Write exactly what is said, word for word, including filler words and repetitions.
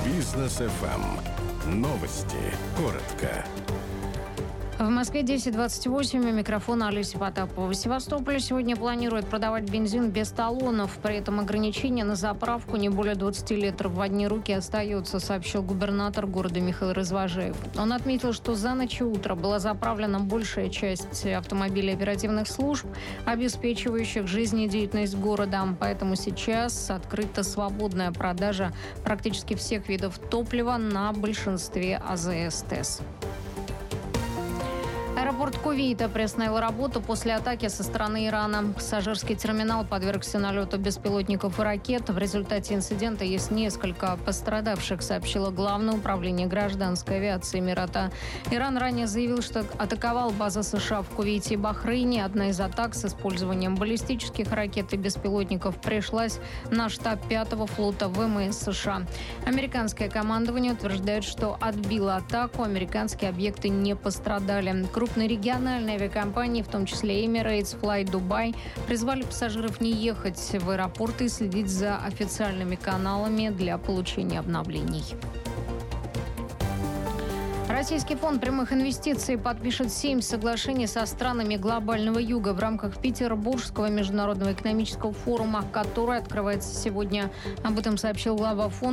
Бизнес эф эм. Новости. Коротко. В Москве десять двадцать восемь. У микрофона Олеся Потапова. В Севастополе сегодня планируют продавать бензин без талонов. При этом ограничение на заправку не более двадцати литров в одни руки остается, сообщил губернатор города Михаил Развожаев. Он отметил, что за ночь и утро была заправлена большая часть автомобилей оперативных служб, обеспечивающих жизнедеятельность города. Поэтому сейчас открыта свободная продажа практически всех видов топлива на большинстве а зэ эс ТЭС. Аэропорт Кувейта приостановил работу после атаки со стороны Ирана. Пассажирский терминал подвергся налету беспилотников и ракет. В результате инцидента есть несколько пострадавших, сообщило Главное управление гражданской авиации Эмирата. Иран ранее заявил, что атаковал базы США в Кувейте и Бахрейне. Одна из атак с использованием баллистических ракет и беспилотников пришлась на штаб пятого флота вэ эм эс США. Американское командование утверждает, что отбило атаку. Американские объекты не пострадали. Крупные региональные авиакомпании, в том числе Emirates, Fly Dubai, призвали пассажиров не ехать в аэропорты и следить за официальными каналами для получения обновлений. Российский фонд прямых инвестиций подпишет семь соглашений со странами глобального юга в рамках Петербургского международного экономического форума, который открывается сегодня. Об этом сообщил глава фонда